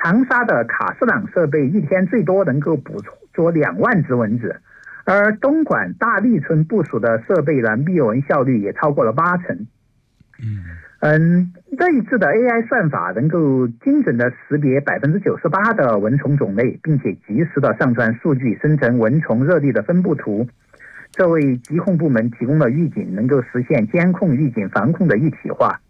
长沙的卡斯朗设备一天最多能够捕捉2万只蚊子，而东莞大利村部署的设备呢，灭蚊效率也超过了80%。这一次的 AI 算法能够精准的识别98%的蚊虫种类，并且及时的上传数据，生成蚊虫热力的分布图，这为疾控部门提供了预警，能够实现监控、预警、防控的一体化。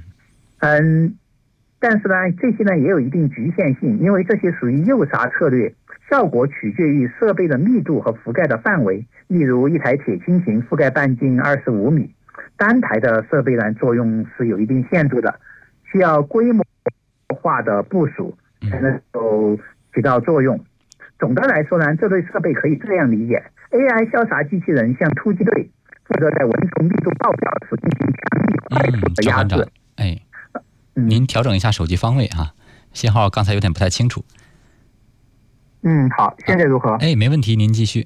但是呢，这些呢也有一定局限性，因为这些属于诱杀策略，效果取决于设备的密度和覆盖的范围。例如，一台铁蜻蜓覆盖半径25米，单台的设备呢作用是有一定限度的，需要规模化的部署才能够起到作用。总的来说呢，这类设备可以这样理解 ：AI 消杀机器人像突击队，负责在蚊虫密度爆表时进行强力快速的压制。 您调整一下手机方位啊，信号刚才有点不太清楚。 好，现在如何？ 没问题，您继续。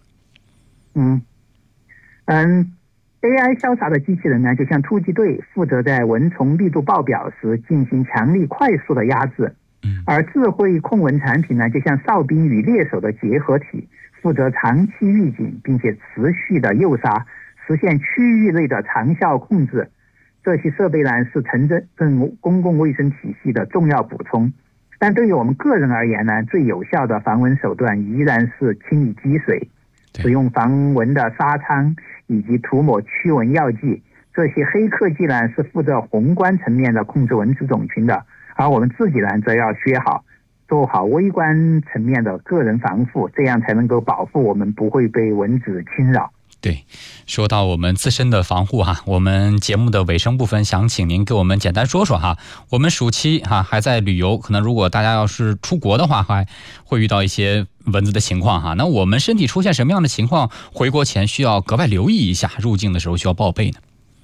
AI 消杀的机器人呢，就像突击队，负责在蚊虫密度爆表时进行强力快速的压制。而智慧控蚊产品呢，就像哨兵与猎手的结合体，负责长期预警，并且持续的诱杀，实现区域内的长效控制。这些设备呢是城镇公共卫生体系的重要补充，但对于我们个人而言呢，最有效的防蚊手段依然是清理积水，使用防蚊的纱仓以及涂抹驱蚊药剂。这些黑科技呢是负责宏观层面的控制蚊子种群的，而我们自己呢则要做好微观层面的个人防护，这样才能够保护我们不会被蚊子侵扰。 对，说到我们自身的防护我们节目的尾声部分想请您给我们简单说说我们暑期还在旅游，可能如果大家要是出国的话，还会遇到一些蚊子的情况那我们身体出现什么样的情况，回国前需要格外留意一下，入境的时候需要报备呢？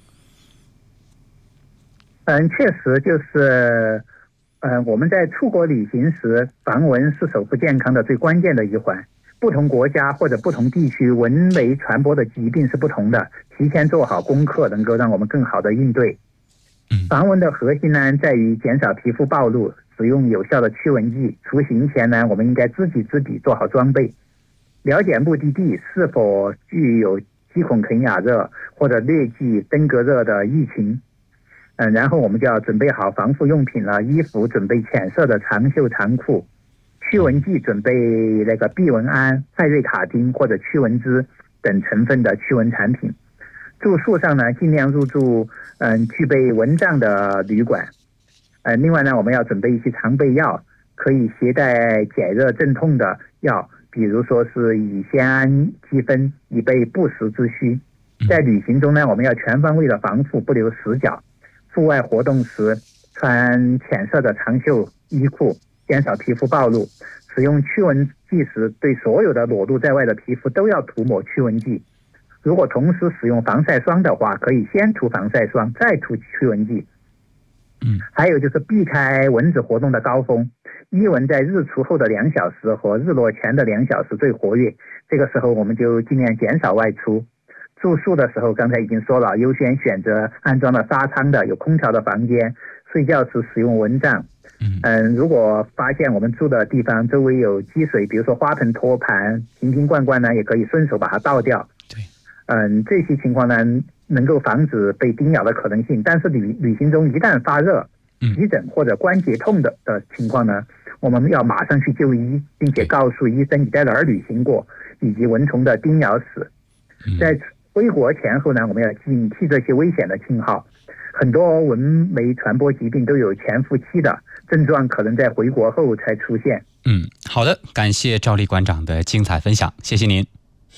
确实就是我们在出国旅行时，防蚊是守护健康的最关键的一环。不同国家或者不同地区蚊媒传播的疾病是不同的，提前做好功课能够让我们更好的应对。防蚊的核心呢在于减少皮肤暴露，使用有效的驱蚊剂。出行前呢，我们应该知己知彼，做好装备，了解目的地是否具有鸡孔肯雅热或者疟疾、登革热的疫情。然后我们就要准备好防护用品了，衣服准备浅色的长袖长裤，驱蚊剂准备那个避蚊胺、派瑞卡丁或者驱蚊滋等成分的驱蚊产品。住宿上呢，尽量入住具备蚊帐的旅馆。另外呢，我们要准备一些常备药，可以携带解热镇痛的药，比如说是乙酰氨基酚，以备不时之需。在旅行中呢，我们要全方位的防护，不留死角。户外活动时穿浅色的长袖衣裤，减少皮肤暴露。使用驱蚊剂时，对所有的裸露在外的皮肤都要涂抹驱蚊剂。如果同时使用防晒霜的话，可以先涂防晒霜，再涂驱蚊剂。还有就是避开蚊子活动的高峰，伊蚊在日出后的2小时和日落前的2小时最活跃，这个时候我们就尽量减少外出。住宿的时候刚才已经说了，优先选择安装了纱窗的有空调的房间，睡觉时使用蚊帐。如果发现我们住的地方周围有积水，比如说花盆、托盘、瓶瓶罐罐呢，也可以顺手把它倒掉。这些情况呢能够防止被叮咬的可能性。但是旅行中一旦发热、急诊或者关节痛的情况呢，我们要马上去就医，并且告诉医生你在哪儿旅行过，以及蚊虫的叮咬史。在回国前后呢，我们要警惕这些危险的信号。很多蚊媒传播疾病都有潜伏期的，症状可能在回国后才出现。 好的，感谢赵丽馆长的精彩分享，谢谢您。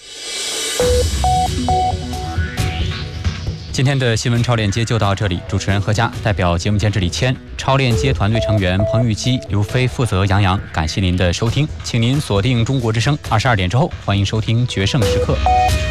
今天的新闻超链接就到这里，主持人何佳代表节目监制李谦，超链接团队成员彭玉基、刘飞负责杨洋，感谢您的收听，请您锁定中国之声，22点之后欢迎收听决胜时刻。